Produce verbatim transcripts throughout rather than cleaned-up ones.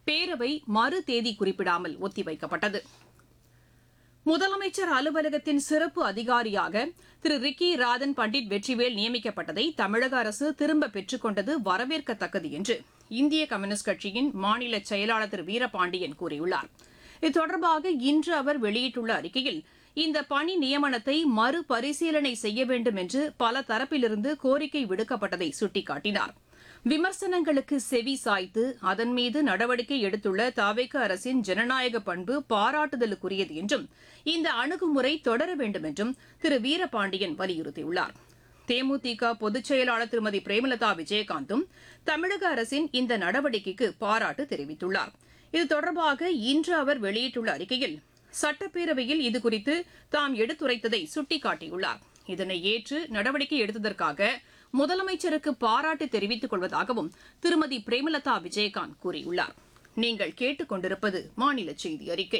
பேரவை மறு தேதி குறிப்பிடாமல் ஒத்திவைக்கப்பட்டது. முதலமைச்சர் அலுவலகத்தின் சிறப்பு அதிகாரியாக திரு ரிக்கி ராதன் பண்டிட் வெற்றிவேல் நியமிக்கப்பட்டதை தமிழக அரசு திரும்ப பெற்றுக் கொண்டது வரவேற்கத்தக்கது என்று இந்திய கம்யூனிஸ்ட் கட்சியின் மாநில செயலாளர் திரு வீரபாண்டியன் கூறியுள்ளார். இது தொடர்பாக இன்று அவர் வெளியிட்டுள்ள அறிக்கையில் இந்த பணி நியமனத்தை மறுபரிசீலனை செய்ய வேண்டும் என்று பல தரப்பிலிருந்து கோரிக்கை விடுக்கப்பட்டதை சுட்டிக்காட்டினார். விமர்சனங்களுக்கு செவி சாய்த்து அதன் மீது நடவடிக்கை எடுத்துள்ள தவேக அரசின் ஜனநாயக பண்பு பாராட்டுதலுக்குரியது என்றும் இந்த அணுகுமுறை தொடர வேண்டும் என்றும் திரு வீரபாண்டியன் வலியுறுத்தியுள்ளார். தேமுதிக பொதுச் செயலாளர் திருமதி பிரேமலதா விஜயகாந்தும் தமிழக அரசின் இந்த நடவடிக்கைக்கு பாராட்டு தெரிவித்துள்ளார். இது தொடர்பாக இன்று அவர் வெளியிட்டுள்ள அறிக்கையில் சட்டப்பேரவையில் இதுகுறித்து தாம் எடுத்துரைத்ததை சுட்டிக்காட்டியுள்ளார். இதனை ஏற்று நடவடிக்கை எடுத்ததற்காக முதலமைச்சருக்கு பாராட்டு தெரிவித்துக் கொள்வதாகவும் திருமதி பிரேமலதா விஜயகாந்த் கூறியுள்ளார். நீங்கள் கேட்டுக் கொண்டிருப்பது மாநில செய்தி அறிக்கை.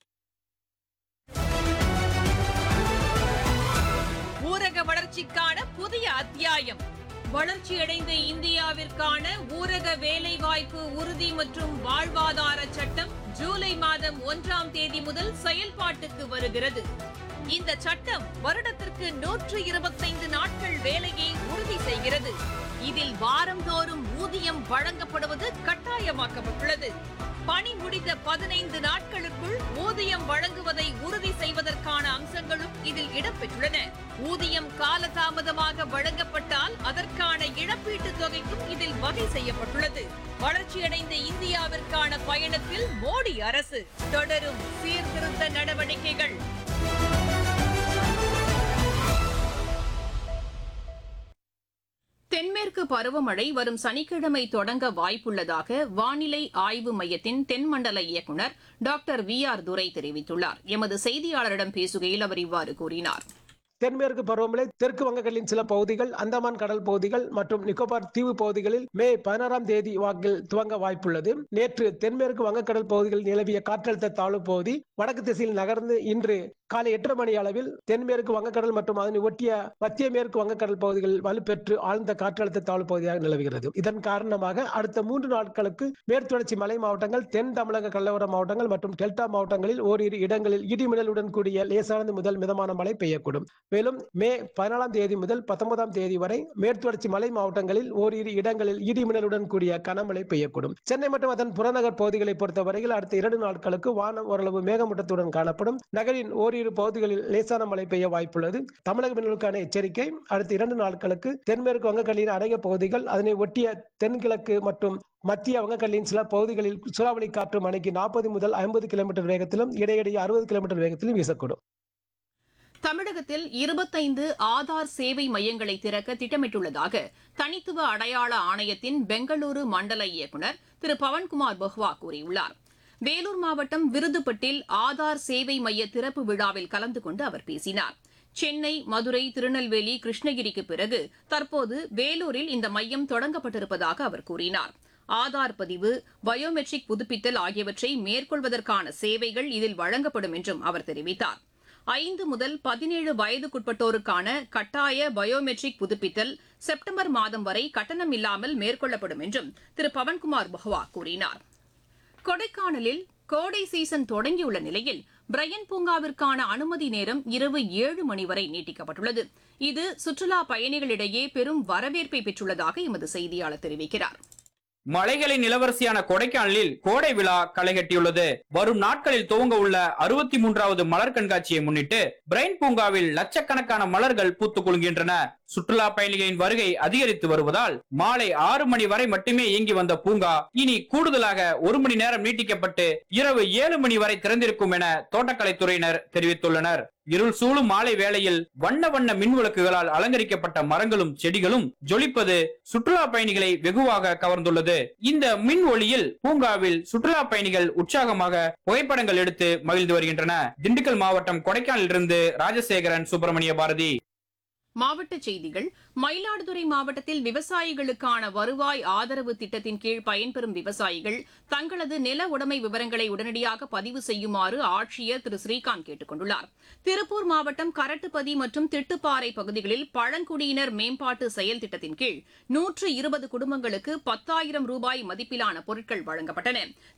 ஊரக வளர்ச்சிக்கான புதிய அத்தியாயம். வளர்ச்சியடைந்த இந்தியாவிற்கான ஊரக வேலைவாய்ப்பு உறுதி மற்றும் வாழ்வாதார சட்டம் ஜூலை மாதம் ஒன்றாம் தேதி முதல் செயல்பாட்டுக்கு வருகிறது. இந்த சட்டம் வருடத்திற்கு நூற்று இருபத்தைந்து நாட்கள் வேலையை உறுதி செய்கிறது. இதில் வாரந்தோறும் ஊதியம் வழங்கப்படுவது கட்டாயமாக்கப்பட்டுள்ளது. பணி முடிந்த பதினைந்து நாட்களுக்குள் ஊதியம் வழங்குவதை உறுதி செய்வதற்கான அம்சங்களும் இதில் இடம்பெற்றுள்ளன. ஊதியம் காலதாமதமாக வழங்கப்பட்டால் அதற்கான இழப்பீட்டுத் தொகைக்கும் இதில் வகை செய்யப்பட்டுள்ளது. வளர்ச்சியடைந்த இந்தியாவிற்கான பயணத்தில் மோடி அரசு தொடரும் சீர்திருத்த நடவடிக்கைகள். தென்மேற்கு பருவமழை வரும் சனிக்கிழமை தொடங்க வாய்ப்புள்ளதாக வானிலை ஆய்வு மையத்தின் தென்மண்டல இயக்குநர் டாக்டர் வி ஆர் துரை தெரிவித்துள்ளார். எமது செய்தியாளரிடம் பேசுகையில் அவர் இவ்வாறு கூறினார். தென்மேற்கு பருவமழை தெற்கு வங்கக்கடலின் சில பகுதிகள், அந்தமான் கடல் பகுதிகள் மற்றும் நிக்கோபார் தீவு பகுதிகளில் மே பதினாறாம் தேதி வாக்கில் துவங்க வாய்ப்புள்ளது. நேற்று தென்மேற்கு வங்கக்கடல் பகுதிகளில் நிலவிய காற்றழுத்த தாழ்வு பகுதி வடக்கு திசையில் நகர்ந்து இன்று காலை எட்டரை மணி அளவில் தென்மேற்கு வங்கக்கடல் மற்றும் அதனை ஒட்டிய மத்திய மேற்கு வங்கக்கடல் பகுதிகளில் வலுப்பெற்று ஆழ்ந்த காற்றழுத்த தாழ்வு பகுதியாக நிலவுகிறது. இதன் காரணமாக அடுத்த மூன்று நாட்களுக்கு மேற்குத்தொடர்ச்சி மலை மாவட்டங்கள், தென் தமிழக கடலோர மாவட்டங்கள் மற்றும் டெல்டா மாவட்டங்களில் ஓரிரு இடங்களில் இடிமின்னலுடன் கூடிய லேசானது முதல் மிதமான மழை பெய்யக்கூடும். மேலும் மே பதினாலாம் தேதி முதல் பத்தொன்பதாம் தேதி வரை மேற்குத்தொடர்ச்சி மலை மாவட்டங்களில் ஓரிரு இடங்களில் இடிமின்னலுடன் கூடிய கனமழை பெய்யக்கூடும். சென்னை மற்றும் அதன் புறநகர் பகுதிகளை பொறுத்தவரையில் அடுத்த இரண்டு நாட்களுக்கு வானம் ஓரளவு மேகமூட்டத்துடன் காணப்படும். நகரின் ஓரிரு பகுதிகளில் லேசான மழை பெய்ய வாய்ப்புள்ளது. தமிழக மீனவர்களுக்கான எச்சரிக்கை. அடுத்த இரண்டு நாட்களுக்கு தென்மேற்கு வங்கக்கடலின் அநேக பகுதிகள், அதனை ஒட்டிய தென்கிழக்கு மற்றும் மத்திய வங்கக்கடலின் சில பகுதிகளில் சூறாவளி காற்று மணிக்கு நாற்பது முதல் ஐம்பது கிலோமீட்டர் வேகத்திலும் இடையிடையே அறுபது கிலோமீட்டர் வேகத்திலும் வீசக்கூடும். தமிழகத்தில் இருபத்தைந்து ஆதார் சேவை மையங்களை திறக்க திட்டமிட்டுள்ளதாக தனித்துவ அடையாள ஆணையத்தின் பெங்களூரு மண்டல இயக்குநர் திரு பவன்குமார் பஹ்வா கூறியுள்ளார். வேலூர் மாவட்டம் விருதுப்பட்டில் ஆதார் சேவை மைய திறப்பு விழாவில் கலந்து கொண்டு அவர் பேசினார். சென்னை, மதுரை, திருநெல்வேலி, கிருஷ்ணகிரிக்கு பிறகு தற்போது வேலூரில் இந்த மையம் தொடங்கப்பட்டிருப்பதாக அவர் கூறினார். ஆதார் பதிவு, பயோமெட்ரிக் புதுப்பித்தல் ஆகியவற்றை மேற்கொள்வதற்கான சேவைகள் இதில் வழங்கப்படும் என்றும் அவர் தெரிவித்தார். ஐந்து முதல் பதினேழு வயதுக்குட்பட்டோருக்கான கட்டாய பயோமெட்ரிக் புதுப்பித்தல் செப்டம்பர் மாதம் வரை கட்டணம் இல்லாமல் மேற்கொள்ளப்படும் என்றும் திரு பவன்குமார் பஹ்வா கூறினார். கொடைக்கானலில் கோடை சீசன் தொடங்கியுள்ள நிலையில் பிரையன் பூங்காவிற்கான அனுமதி நேரம் இரவு ஏழு மணி வரை நீட்டிக்கப்பட்டுள்ளது. இது சுற்றுலா பயணிகளிடையே பெரும் வரவேற்பை பெற்றுள்ளதாக எமது செய்தியாளர் தெரிவிக்கிறார். மலைகளின் இளவரசியான கொடைக்கானலில் கோடை விழா களை கட்டியுள்ளது. வரும் நாட்களில் துவங்க உள்ள அறுபத்தி மூன்றாவது மலர் கண்காட்சியை முன்னிட்டு பிரைன் பூங்காவில் லட்சக்கணக்கான மலர்கள் பூத்துக் குலுங்கின்றன. சுற்றுலா பயணிகளின் வருகை அதிகரித்து வருவதால் மாலை ஆறு மணி வரை மட்டுமே இயங்கி வந்த பூங்கா இனி கூடுதலாக ஒரு மணி நேரம் நீட்டிக்கப்பட்டு இரவு ஏழு மணி வரை திறந்திருக்கும் என தோட்டக்கலைத்துறையினர் தெரிவித்துள்ளனர். இருள் சூழும் மாலை வேளையில் வண்ண வண்ண மின் விளக்குகளால் அலங்கரிக்கப்பட்ட மரங்களும் செடிகளும் ஜொலிப்பது சுற்றுலா பயணிகளை வெகுவாக கவர்ந்துள்ளது. இந்த மின் ஒளியில் பூங்காவில் சுற்றுலா பயணிகள் உற்சாகமாக புகைப்படங்கள் எடுத்து மகிழ்ந்து வருகின்றன. திண்டுக்கல் மாவட்டம் கொடைக்கானலிலிருந்து ராஜசேகரன், சுப்பிரமணிய பாரதி. மாவட்டச் செய்திகள். மயிலாடுதுறை மாவட்டத்தில் விவசாயிகளுக்கான வருவாய் ஆதரவு திட்டத்தின் கீழ் பயன்பெறும் விவசாயிகள் தங்களது நில உடைமை விவரங்களை உடனடியாக பதிவு செய்யுமாறு ஆட்சியர் திரு ஸ்ரீகாந்த் கேட்டுக் கொண்டுள்ளார். திருப்பூர் மாவட்டம் கரட்டுப்பதி மற்றும் திட்டுப்பாறை பகுதிகளில் பழங்குடியினர் மேம்பாட்டு செயல் திட்டத்தின் கீழ் நூற்று இருபது குடும்பங்களுக்கு பத்தாயிரம் ரூபாய் மதிப்பிலான பொருட்கள் வழங்கப்பட்டன.